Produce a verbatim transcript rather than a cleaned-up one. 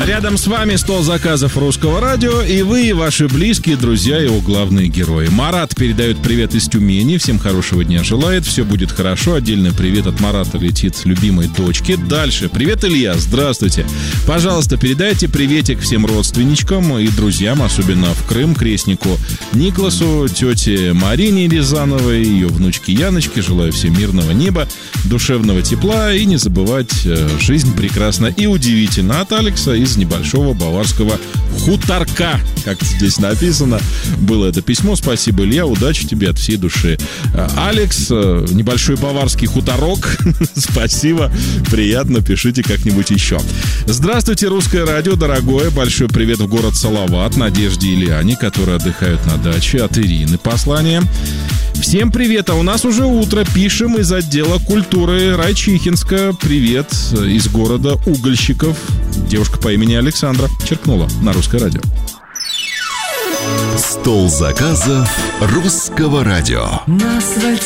Рядом с вами стол заказов Русского радио, и вы, и ваши близкие, друзья, его главные герои. Марат передает привет из Тюмени, всем хорошего дня желает, все будет хорошо. Отдельный привет от Марата летит любимой дочке. Дальше. Привет, Илья, здравствуйте. Пожалуйста, передайте приветик всем родственничкам и друзьям, особенно в Крым, крестнику Никласу, тете Марине Рязановой, ее внучке Яночке. Желаю всем мирного неба, душевного тепла и не забывать, жизнь прекрасна и удивительна. От Алекса из небольшого баварского хуторка, как здесь написано, было это письмо. Спасибо, Илья, удачи тебе от всей души. Алекс, небольшой баварский хуторок, спасибо, приятно, пишите как-нибудь еще. Здравствуйте, Русское радио, дорогое, большой привет в город Салават, Надежде и Лиане, которые отдыхают на даче, от Ирины послание. Всем привет, а у нас уже утро, пишем из отдела культуры Райчихинска. Привет из города Угольщиков. Девушка по имени Александра черкнула на Русское радио. Стол заказов Русского радио.